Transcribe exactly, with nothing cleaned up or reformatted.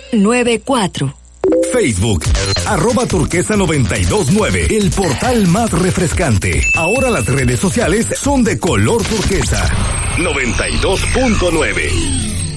nueve cuatro. Facebook, arroba turquesa noventa y dos nueve, el portal más refrescante. Ahora las redes sociales son de color turquesa. noventa y dos punto nueve.